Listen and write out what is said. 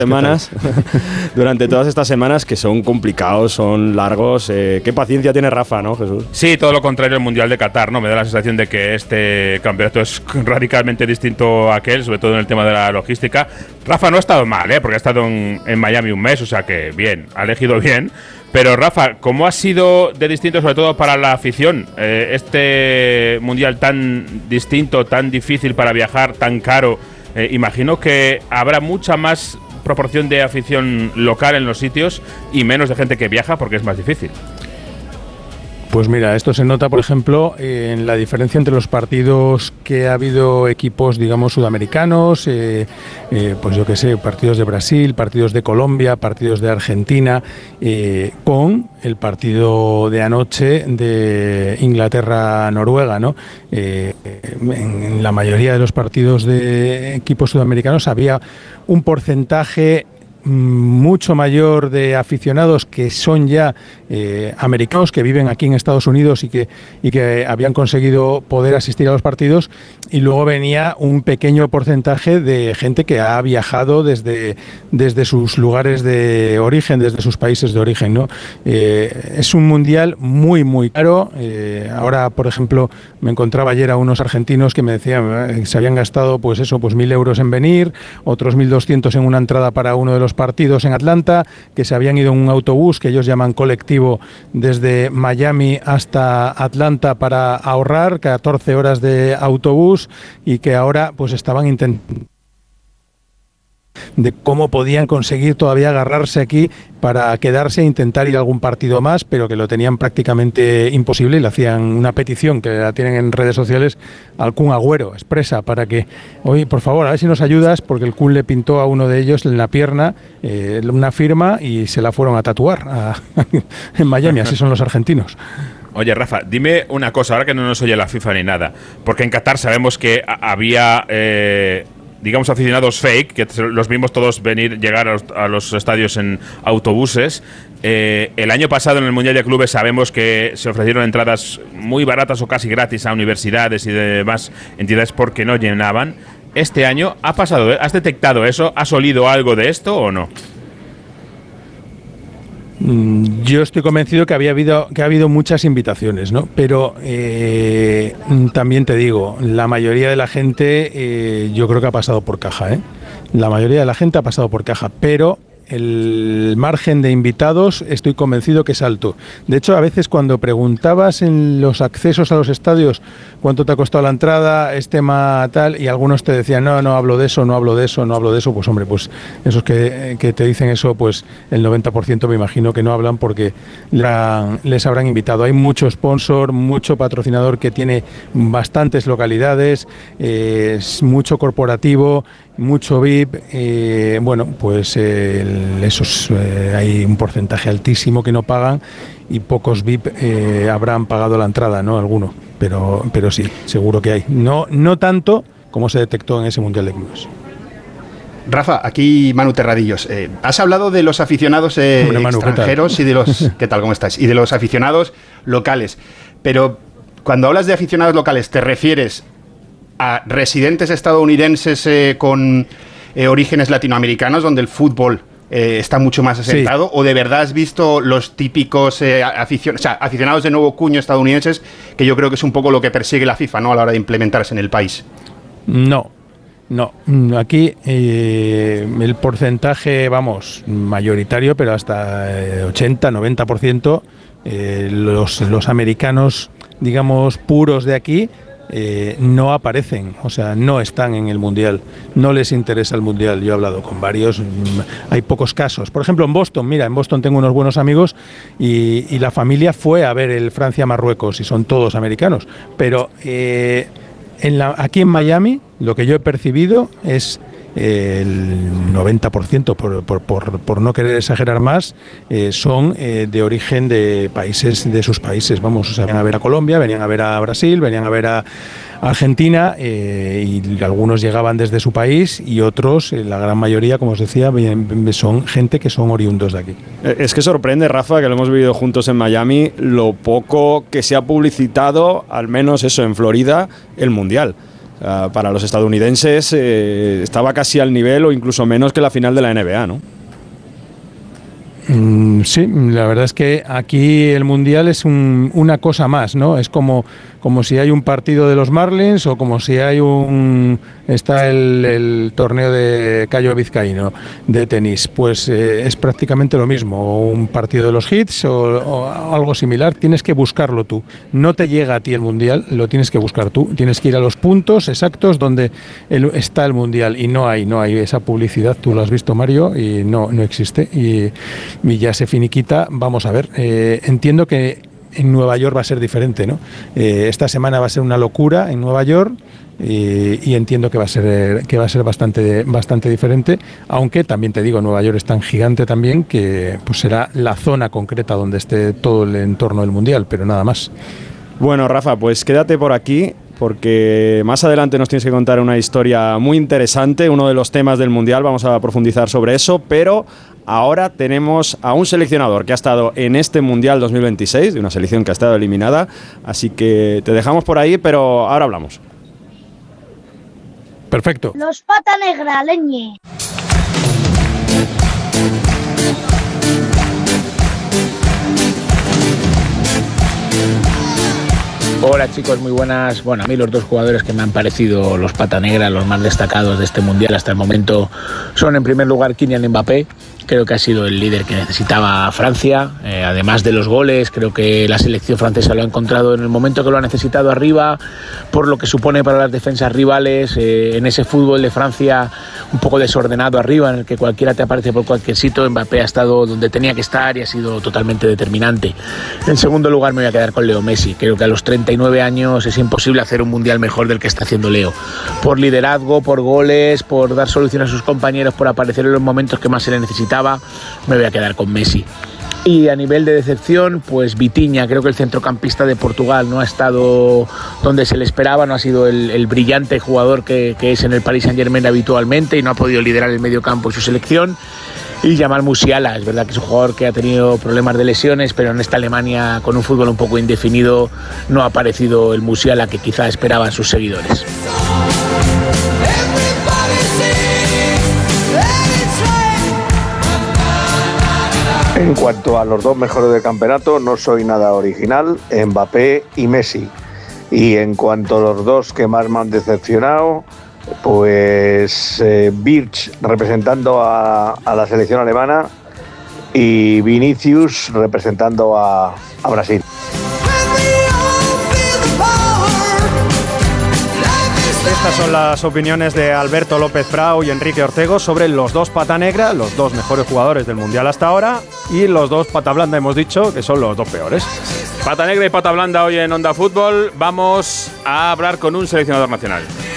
semanas, durante todas estas semanas que son complicados, son largos. Qué paciencia tiene Rafa, ¿no, Jesús? Sí, todo lo contrario al Mundial de Qatar, ¿no? Me da la sensación de que este campeonato es radicalmente distinto a aquel, sobre todo en el tema de la logística. Rafa no ha estado mal, porque ha estado en Miami un mes, o sea que bien, ha elegido bien. Pero Rafa, ¿cómo ha sido de distinto, sobre todo para la afición, este Mundial tan distinto, tan difícil para viajar, tan caro? Imagino que habrá mucha más proporción de afición local en los sitios y menos de gente que viaja porque es más difícil. Pues mira, esto se nota, por ejemplo, en la diferencia entre los partidos que ha habido equipos, digamos, sudamericanos, pues yo qué sé, partidos de Brasil, partidos de Colombia, partidos de Argentina, con el partido de anoche de Inglaterra-Noruega, ¿no? En la mayoría de los partidos de equipos sudamericanos había un porcentaje mucho mayor de aficionados que son ya americanos, que viven aquí en Estados Unidos y que habían conseguido poder asistir a los partidos, y luego venía un pequeño porcentaje de gente que ha viajado desde sus lugares de origen, desde sus países de origen, ¿no? Es un mundial muy, muy caro. Ahora, por ejemplo, me encontraba ayer a unos argentinos que me decían que se habían gastado pues 1.000 euros en venir, otros 1.200 en una entrada para uno de los partidos en Atlanta, que se habían ido en un autobús que ellos llaman colectivo desde Miami hasta Atlanta para ahorrar 14 horas de autobús, y que ahora pues estaban intentando de cómo podían conseguir todavía agarrarse aquí para quedarse e intentar ir a algún partido más, pero que lo tenían prácticamente imposible, y le hacían una petición que la tienen en redes sociales al Kun Agüero expresa para que, oye, por favor, a ver si nos ayudas, porque el Kun le pintó a uno de ellos en la pierna una firma y se la fueron a tatuar en Miami. Así son los argentinos. Oye, Rafa, dime una cosa, ahora que no nos oye la FIFA ni nada, porque en Qatar sabemos que había digamos, aficionados fake, que los vimos todos llegar a los estadios en autobuses. El año pasado en el Mundial de Clubes sabemos que se ofrecieron entradas muy baratas o casi gratis a universidades y demás entidades porque no llenaban. Este año ha pasado, ¿has detectado eso? ¿Has olido algo de esto o no? Yo estoy convencido que ha habido muchas invitaciones, ¿no? Pero también te digo, la mayoría de la gente yo creo que ha pasado por caja, ¿eh? La mayoría de la gente ha pasado por caja, pero el margen de invitados estoy convencido que es alto. De hecho, a veces cuando preguntabas en los accesos a los estadios cuánto te ha costado la entrada, tema tal, y algunos te decían no hablo de eso, pues hombre, pues esos que te dicen eso, pues el 90% me imagino que no hablan porque les habrán invitado. Hay mucho sponsor, mucho patrocinador que tiene bastantes localidades, es mucho corporativo, mucho VIP, bueno, pues hay un porcentaje altísimo que no pagan, y pocos VIP habrán pagado la entrada, ¿no? Alguno, pero sí, seguro que hay. No tanto como se detectó en ese Mundial de Clubes. Rafa, aquí Manu Terradillos. Has hablado de los aficionados Manu, extranjeros y de los... ¿Qué tal? ¿Cómo estás? Y de los aficionados locales. Pero cuando hablas de aficionados locales, ¿te refieres a residentes estadounidenses con orígenes latinoamericanos, donde el fútbol está mucho más asentado? Sí. ¿O de verdad has visto los típicos aficionados de nuevo cuño estadounidenses, que yo creo que es un poco lo que persigue la FIFA, ¿no?, a la hora de implementarse en el país? No, aquí el porcentaje, vamos, mayoritario, pero hasta 80-90%, los americanos, digamos, puros de aquí, no aparecen, o sea, no están en el Mundial, no les interesa el Mundial. Yo he hablado con varios, hay pocos casos. Por ejemplo, en Boston tengo unos buenos amigos y la familia fue a ver el Francia-Marruecos y son todos americanos, pero aquí en Miami lo que yo he percibido es el 90%, por no querer exagerar más, son de origen de sus países, vamos, o sea, venían a ver a Colombia, venían a ver a Brasil, venían a ver a Argentina, y algunos llegaban desde su país, y otros, la gran mayoría, como os decía, son gente que son oriundos de aquí. Es que sorprende, Rafa, que lo hemos vivido juntos en Miami, lo poco que se ha publicitado, al menos eso, en Florida, el Mundial. para los estadounidenses estaba casi al nivel o incluso menos que la final de la NBA, ¿no? Sí, la verdad es que aquí el Mundial es una cosa más, ¿no? Es como si hay un partido de los Marlins o como si hay está el torneo de Cayo Vizcaíno de tenis, pues es prácticamente lo mismo, un partido de los Hits o algo similar. Tienes que buscarlo tú, no te llega a ti el Mundial, lo tienes que buscar tú, tienes que ir a los puntos exactos donde está el Mundial y no hay esa publicidad, tú lo has visto, Mario, y no existe y ya se finiquita. Vamos a ver, entiendo que en Nueva York va a ser diferente, ¿no? Esta semana va a ser una locura en Nueva York y entiendo que va a ser bastante diferente, aunque también te digo, Nueva York es tan gigante también que pues será la zona concreta donde esté todo el entorno del Mundial, pero nada más. Bueno, Rafa, pues quédate por aquí, porque más adelante nos tienes que contar una historia muy interesante, uno de los temas del Mundial, vamos a profundizar sobre eso, pero ahora tenemos a un seleccionador que ha estado en este Mundial 2026, de una selección que ha estado eliminada, así que te dejamos por ahí, pero ahora hablamos. Perfecto. Los pata negra, leñe. Hola chicos, muy buenas. Bueno, a mí los dos jugadores que me han parecido los pata negra, los más destacados de este Mundial hasta el momento, son en primer lugar Kylian Mbappé. Creo que ha sido el líder que necesitaba Francia, además de los goles. Creo que la selección francesa lo ha encontrado en el momento que lo ha necesitado arriba, por lo que supone para las defensas rivales, en ese fútbol de Francia un poco desordenado arriba, en el que cualquiera te aparece por cualquier sitio. Mbappé ha estado donde tenía que estar y ha sido totalmente determinante. En segundo lugar me voy a quedar con Leo Messi. Creo que a los 39 años es imposible hacer un Mundial mejor del que está haciendo Leo, por liderazgo, por goles, por dar solución a sus compañeros, por aparecer en los momentos que más se le necesitaba. Me voy a quedar con Messi. Y a nivel de decepción, pues Vitinha. Creo que el centrocampista de Portugal no ha estado donde se le esperaba, no ha sido el brillante jugador que es en el Paris Saint-Germain habitualmente y no ha podido liderar el mediocampo y su selección. Y Jamal Musiala, es verdad que es un jugador que ha tenido problemas de lesiones, pero en esta Alemania con un fútbol un poco indefinido no ha aparecido el Musiala que quizá esperaban sus seguidores. En cuanto a los dos mejores del campeonato, no soy nada original, Mbappé y Messi. Y en cuanto a los dos que más me han decepcionado, pues Birch representando a la selección alemana y Vinicius representando a Brasil. Estas son las opiniones de Alberto López Frau y Enrique Ortego sobre los dos pata negra, los dos mejores jugadores del Mundial hasta ahora, y los dos pata blanda, hemos dicho, que son los dos peores. Pata negra y pata blanda hoy en Onda Fútbol. Vamos a hablar con un seleccionador nacional.